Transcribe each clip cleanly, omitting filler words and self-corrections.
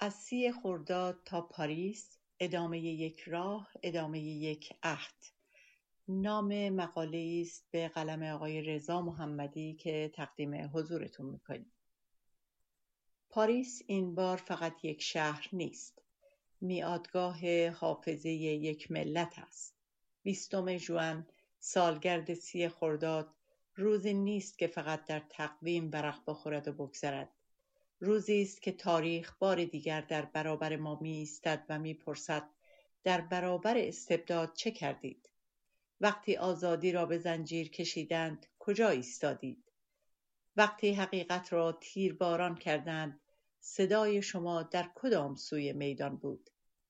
از 30 خرداد تا پاریس، ادامه یک راه، ادامه یک عهد. نام مقاله است به قلم آقای رضا محمدی که تقدیم حضورتون میکنیم. پاریس این بار فقط یک شهر نیست. میادگاه حافظه یک ملت است. 20 ژوئن، سالگرد 30 خرداد، روزی نیست که فقط در تقویم ورق بخورد و بگذرد. روزی است که تاریخ بار دیگر در برابر ما می ایستد و می پرسد در برابر استبداد چه کردید؟ وقتی آزادی را به زنجیر کشیدند کجا ایستادید؟ وقتی حقیقت را تیرباران کردند صدای شما در کدام سوی میدان بود؟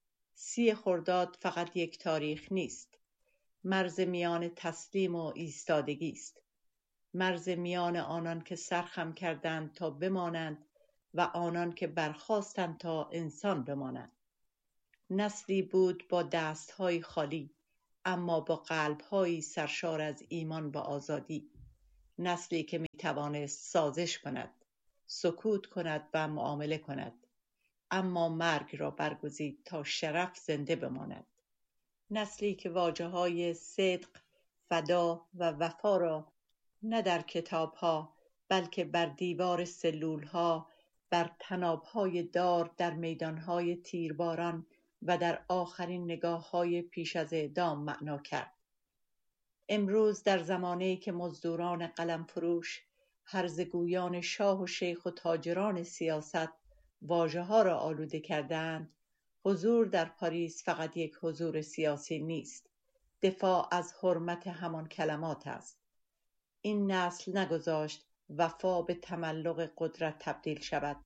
30 خرداد فقط یک تاریخ نیست. مرز میان تسلیم و ایستادگی است. مرز میان آنان که سرخم کردند تا بمانند و آنان که برخاستند تا انسان بمانند. نسلی بود با دستهای خالی اما با قلبهایی سرشار از ایمان به آزادی. نسلی که می توانست سازش کند، سکوت کند و معامله کند، اما مرگ را برگزید تا شرف زنده بماند. نسلی که واژه‌های صدق، فدا و وفا را نه در کتاب‌ها بلکه بر دیوار سلول‌ها، بر طناب‌های دار، در میدان‌های تیرباران و در آخرین نگاه‌های پیش از اعدام معنا کرد. امروز در زمانه‌ای که مزدوران قلم فروش، هرزگویان شاه و شیخ و تاجران سیاست واژه‌ها را آلوده کردند، حضور در پاریس فقط یک حضور سیاسی نیست. دفاع از حرمت همان کلمات است. این نسل نگذاشت وفا به تملق قدرت تبدیل شود.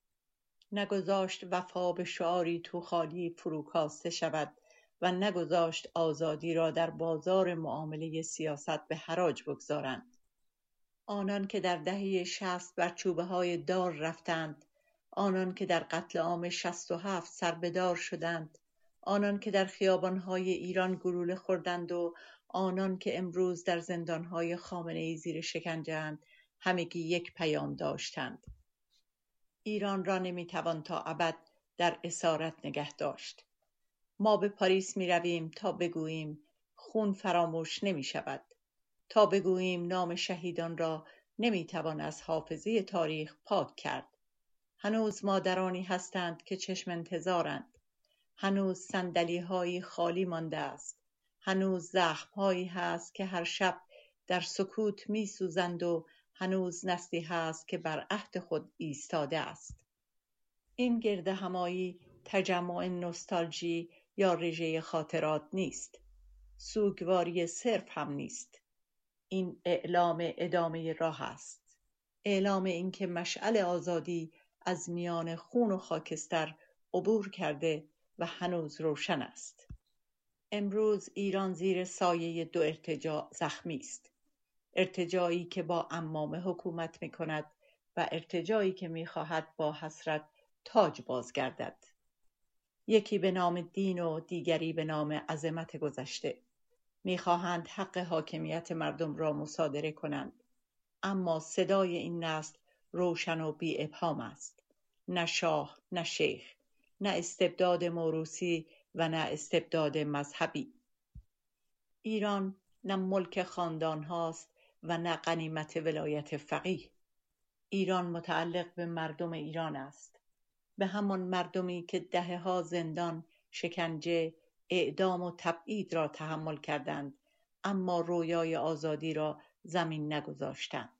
نگذاشت وفا به شعاری توخالی فروکاسته شود و نگذاشت آزادی را در بازار معامله سیاست به حراج بگذارند. آنان که در دهه 60 بر چوبه‌های دار رفتند، آنان که در قتل عام 67 سربدار شدند، آنان که در خیابان‌های ایران گلوله خوردند و آنان که امروز در زندان‌های خامنه‌ای زیر شکنجه‌اند، همگی یک پیام داشتند. ایران را نمی‌توان تا ابد در اسارت نگه داشت. ما به پاریس می‌رویم تا بگوییم خون فراموش نمی‌شود، تا بگوییم نام شهیدان را نمی‌توان از حافظه تاریخ پاک کرد. هنوز مادرانی هستند که چشم انتظارند. هنوز صندلی‌هایی خالی مانده است. هنوز زخم‌هایی هست که هر شب در سکوت می‌سوزند و هنوز نسلی هست که بر عهد خود ایستاده است. این گرد همایی تجمع نوستالژی یا رژه خاطرات نیست. سوگواری صرف هم نیست. این اعلام ادامه راه است. اعلام اینکه مشعل آزادی از میان خون و خاکستر عبور کرده و هنوز روشن است. امروز ایران زیر سایه 2 ارتجاع زخمی است. ارتجاعی که با عمامه حکومت می کند و ارتجاعی که می خواهد با حسرت تاج بازگردد. یکی به نام دین و دیگری به نام عظمت گذشته. می خواهند حق حاکمیت مردم را مصادره کنند. اما صدای این نسل روشن و بی ابهام است. نه شاه، نه شیخ، نه استبداد موروثی و نه استبداد مذهبی. ایران نه ملک خاندان هاست و نه غنیمت ولایت فقیه. ایران متعلق به مردم ایران است. به همان مردمی که دهه‌ها زندان، شکنجه، اعدام و تبعید را تحمل کردند اما رویای آزادی را زمین نگذاشتند.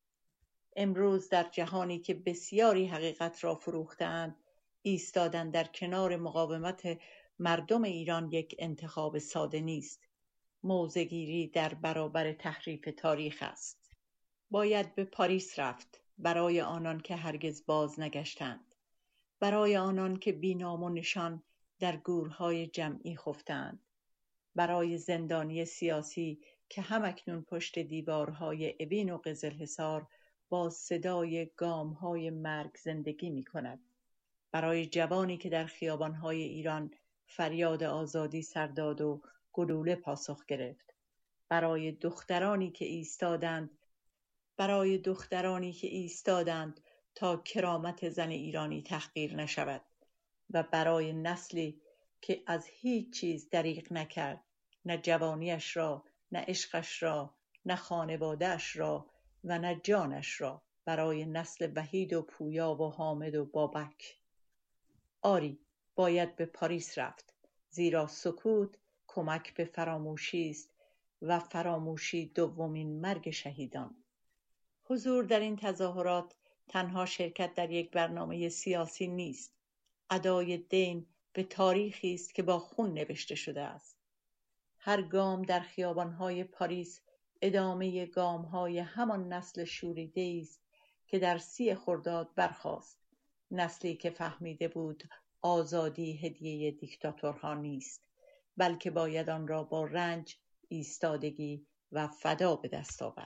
امروز در جهانی که بسیاری حقیقت را فروختند، ایستادن در کنار مقاومت مردم ایران یک انتخاب ساده نیست. موضع‌گیری در برابر تحریف تاریخ است. باید به پاریس رفت برای آنان که هرگز باز نگشتند. برای آنان که بی نام و نشان در گورهای جمعی خفتند. برای زندانی سیاسی که همکنون پشت دیوارهای اوین و قزلحصار با صدای گام‌های مرگ زندگی می‌کند. برای جوانی که در خیابان‌های ایران فریاد آزادی سر داد و گلوله پاسخ گرفت. برای دخترانی که ایستادند تا کرامت زن ایرانی تحقیر نشود. و برای نسلی که از هیچ چیز دریغ نکرد، نه جوانیش را، نه عشقش را، نه خانواده‌اش را و نه جانش را، برای نسل وحید و پویا و حامد و بابک. آری، باید به پاریس رفت، زیرا سکوت کمک به فراموشی است و فراموشی دومین مرگ شهیدان. حضور در این تظاهرات تنها شرکت در یک برنامه سیاسی نیست، ادای دین به تاریخی است که با خون نوشته شده است. هر گام در خیابان‌های پاریس ادامه گام‌های همان نسل شوریده است که در 30 خرداد برخاست، نسلی که فهمیده بود آزادی هدیه دیکتاتورها نیست، بلکه باید آن را با رنج، ایستادگی و فدا به دست آورد.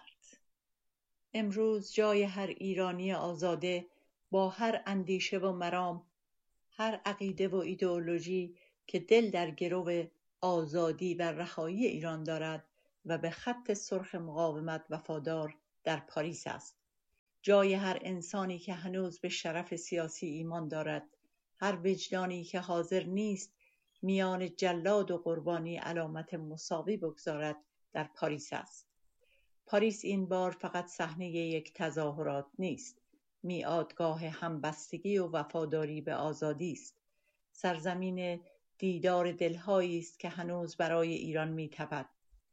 امروز جای هر ایرانی آزاده با هر اندیشه و مرام، هر عقیده و ایدئولوژی که دل در گرو آزادی و رهایی ایران دارد و به خط سرخ مقاومت وفادار در پاریس است. جای هر انسانی که هنوز به شرف سیاسی ایمان دارد، هر وجدانی که حاضر نیست میان جلاد و قربانی علامت مساوی بگذارد در پاریس است. پاریس این بار فقط صحنه یک تظاهرات نیست، میعادگاه همبستگی و وفاداری به آزادی است. سرزمین دیدار دلهایی است که هنوز برای ایران میتپد.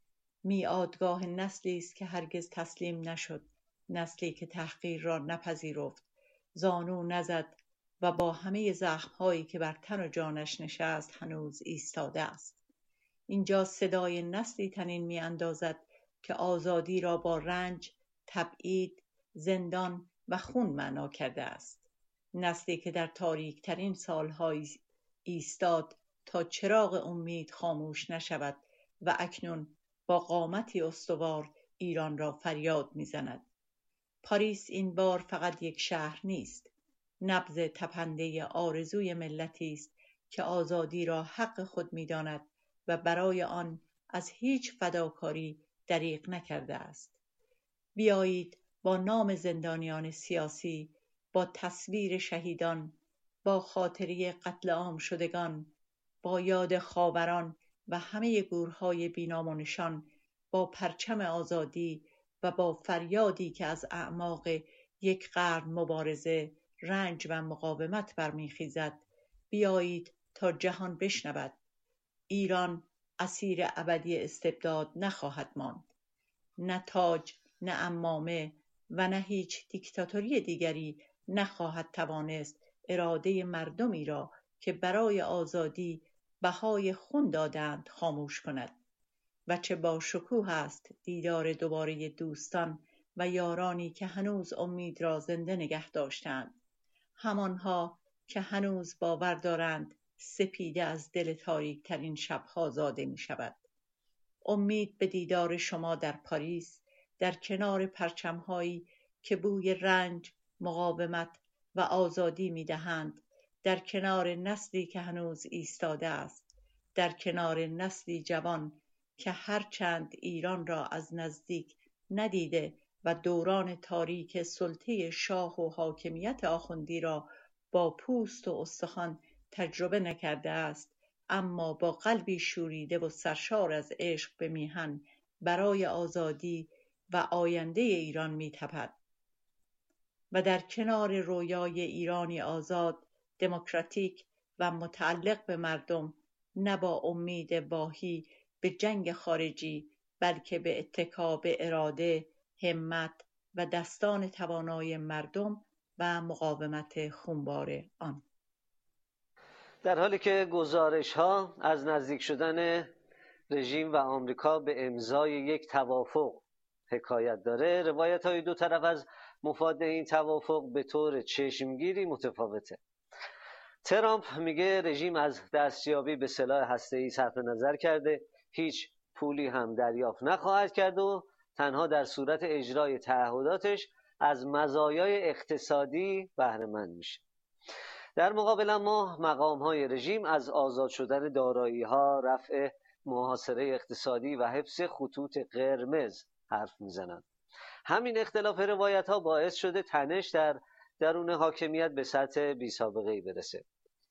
میعادگاه نسلی است که هرگز تسلیم نشد، نسلی که تحقیر را نپذیرفت، زانو نزد و با همه زخم‌هایی که بر تن و جانش نشست هنوز ایستاده است. اینجا صدای نسلی طنین می‌اندازد که آزادی را با رنج، تبعید، زندان و خون معنا کرده است. نسلی که در تاریک‌ترین سال‌ها ایستاد تا چراغ امید خاموش نشود و اکنون با قامتی استوار ایران را فریاد می‌زند. پاریس این بار فقط یک شهر نیست، نبض تپنده آرزوی ملتی است که آزادی را حق خود می‌داند و برای آن از هیچ فداکاری دریغ نکرده است. بیایید با نام زندانیان سیاسی، با تصویر شهیدان، با خاطره قتل عام شدگان، با یاد خاوران و همه گورهای بی‌نام و نشان، با پرچم آزادی و با فریادی که از اعماق یک قرن مبارزه، رنج و مقاومت برمیخیزد، بیایید تا جهان بشنود: ایران اسیر ابدی استبداد نخواهد ماند. نه تاج، نه عمامه و نه هیچ دیکتاتوری دیگری نخواهد توانست اراده مردمی را که برای آزادی بهای خون دادند خاموش کند. و چه با شکوه است دیدار دوباره دوستان و یارانی که هنوز امید را زنده نگه داشتند، همانها که هنوز باور دارند سپیده از دل تاریک ترین شبها زاده می شود. امید به دیدار شما در پاریس، در کنار پرچم‌هایی که بوی رنج، مقاومت و آزادی می‌دهند، در کنار نسلی که هنوز ایستاده است، در کنار نسلی جوان که هرچند ایران را از نزدیک ندیده و دوران تاریک سلطه شاه و حاکمیت آخوندی را با پوست و استخوان تجربه نکرده است، اما با قلبی شوریده و سرشار از عشق به میهن برای آزادی و آینده ایران می‌تپد. و در کنار رویای ایرانی آزاد، دموکراتیک و متعلق به مردم، نه با امید واهی به جنگ خارجی، بلکه به اتکا به اراده، همت و دستان توانای مردم و مقاومت خونبار آن. در حالی که گزارش‌ها از نزدیک شدن رژیم و آمریکا به امضای یک توافق حکایت داره، روایت‌های دو طرف از مفاد این توافق به طور چشمگیری متفاوته. ترامپ میگه رژیم از دستیابی به سلاح هسته‌ای صرف نظر کرده، هیچ پولی هم دریافت نخواهد کرد و تنها در صورت اجرای تعهداتش از مزایای اقتصادی بهره مند میشه. در مقابل اما مقام‌های رژیم از آزاد شدن دارایی‌ها، رفع محاصره اقتصادی و حفظ خطوط قرمز حرف میزنند. همین اختلاف روایت‌ها باعث شده تنش در درون حاکمیت به سطح بی‌سابقه‌ای برسه.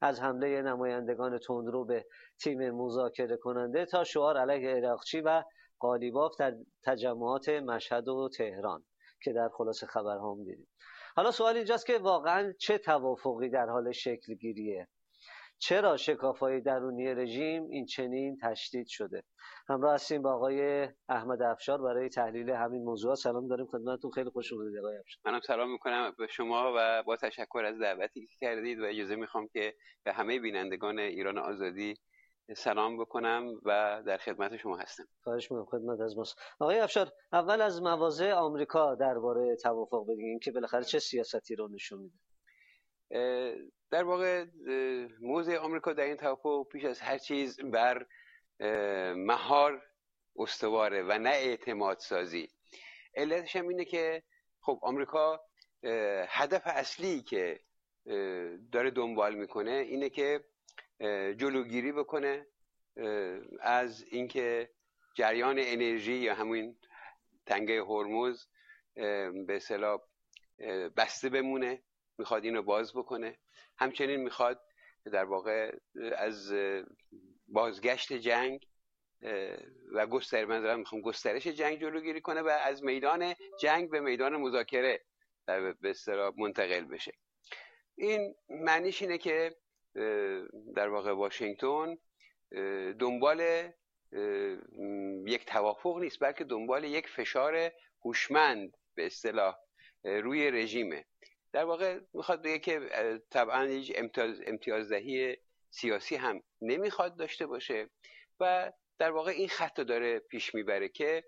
از حمله نمایندگان تندرو به تیم مذاکره کننده تا شعار علیه عراقچی و قالیباف در تجمعات مشهد و تهران که در خلاصه خبرها هم دیدیم. حالا سوال اینجاست که واقعا چه توافقی در حال شکل گیریه؟ چرا شکاف‌های درونی رژیم این چنین تشدید شده؟ همراه هستیم با آقای احمد افشار برای تحلیل همین موضوع. سلام داریم خدمتتون، خیلی خوش اومدید آقای افشار. منم سلام میکنم به شما و با تشکر از دعوتی که کردید و اجازه میخوام که به همه بینندگان ایران آزادی سلام بکنم و در خدمت شما هستم. خواهش می‌کنم، خدمت از ماست. آقای افشار، اول از مواضع آمریکا درباره توافق بگین که بالاخره چه سیاستی رو نشون میده. در واقع موضع آمریکا در این توافق پیش از هر چیز بر مهار استواره و نه اعتماد سازی. علتش هم اینه که خب آمریکا هدف اصلی که داره دنبال میکنه اینه که جلوگیری بکنه از اینکه جریان انرژی یا همون تنگه هرمز به اصطلاح بسته بمونه، میخواد اینو باز بکنه. همچنین میخواد در واقع از بازگشت جنگ و گسترش جنگ جلوگیری کنه و از میدان جنگ به میدان مذاکره به اصطلاح منتقل بشه. این معنیش اینه که در واقع واشنگتن دنبال یک توافق نیست، بلکه دنبال یک فشار هوشمند به اصطلاح روی رژیمه. در واقع میخواد بگه که طبعا هیچ امتیازدهی سیاسی هم نمیخواد داشته باشه و در واقع این خط داره پیش میبره که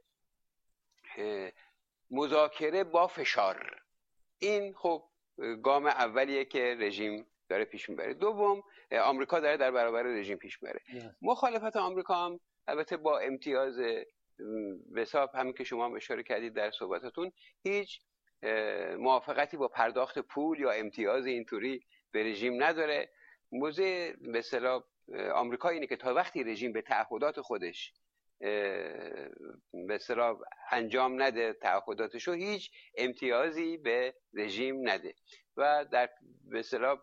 مذاکره با فشار. این خب گام اولیه که رژیم داره پیش میبره. دوم، آمریکا داره در برابر رژیم پیش میبره. مخالفت آمریکا هم البته با امتیاز به حساب همین که شما هم اشاره کردید در صحبتاتون، هیچ موافقتی با پرداخت پول یا امتیاز اینطوری به رژیم نداره. موضع به اصطلاح آمریکا اینه که تا وقتی رژیم به تعهدات خودش به اصطلاح انجام نده، تعهداتشو، هیچ امتیازی به رژیم نده و در به اصطلاح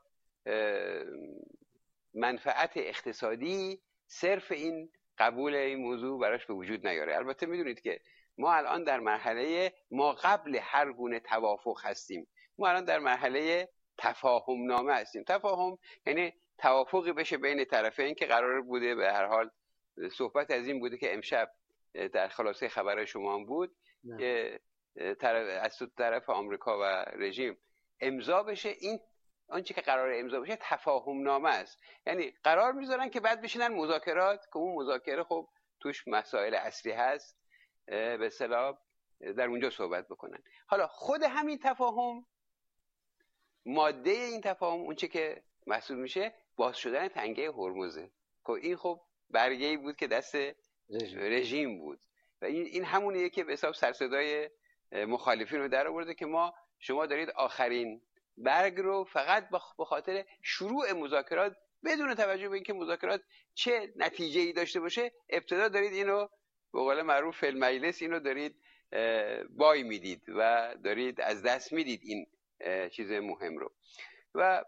منفعت اقتصادی صرف این قبول این موضوع براش به وجود نیاره. البته میدونید که ما الان در مرحله ما قبل هر گونه توافق هستیم. ما الان در مرحله تفاهم نامه هستیم. تفاهم یعنی توافقی بشه بین طرفین که قرار بوده، به هر حال صحبت از این بوده که امشب در خلاصه خبر شما هم بود که از طرف آمریکا و رژیم امضا بشه. این آنچه که قرار امضا بشه تفاهم نامه است، یعنی قرار میذارن که بعد بشینن مذاکرات که اون مذاکره خب توش مسائل اصلی هست به اصطلاح در اونجا صحبت بکنن. حالا خود همین تفاهم، ماده این تفاهم، اون چه که محسوب میشه باز شدن تنگه هرمزه. این خب برگه‌ای بود که دست رژیم بود و این همونیه که به حساب سرصدای مخالفین رو در آورده که شما دارید آخرین برگ رو فقط به خاطر شروع مذاکرات بدون توجه به اینکه مذاکرات چه نتیجه‌ای داشته باشه ابتدا دارید اینو به قول معروف فی المجلس اینو دارید بای میدید و دارید از دست میدید این چیز مهم رو. و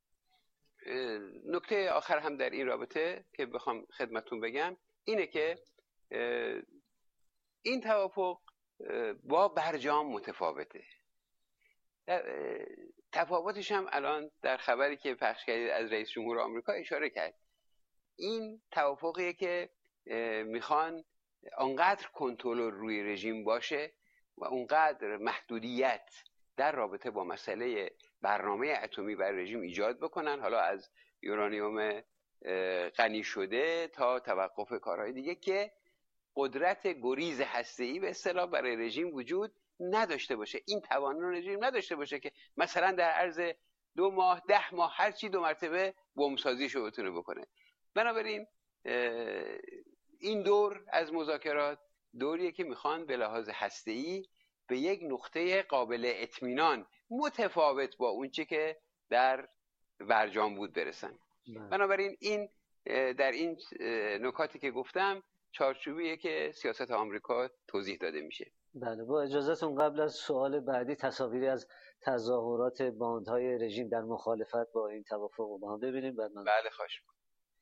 نکته آخر هم در این رابطه که بخوام خدمتون بگم اینه که این توافق با برجام متفاوته. تفاوتش هم الان در خبری که پخش کردید از رئیس جمهور آمریکا اشاره کرد. این توافقیه که میخوان اونقدر کنترل روی رژیم باشه و اونقدر محدودیت در رابطه با مسئله برنامه اتمی بر رژیم ایجاد بکنن، حالا از یورانیوم غنی شده تا توقف کارهای دیگه، که قدرت گریز هسته‌ای به اصطلاح برای رژیم وجود نداشته باشه. این توانایی رژیم نداشته باشه که مثلا در عرض 2 ماه 10 ماه هر چی 2 مرتبه بمبسازیشو بتونه بکنه. بنابراین این دور از مذاکرات دوریه که میخوان به لحاظ هسته‌ای به یک نقطه قابل اطمینان متفاوت با اونچه که در برجام بود برسن. بنابراین این در این نکاتی که گفتم چارچوبیه که سیاست آمریکا توضیح داده میشه. بله، با اجازهتون قبل از سوال بعدی تصاویری از تظاهرات باندهای رژیم در مخالفت با این توافق رو با هم ببینیم، بعد من بله خواهش می‌کنم.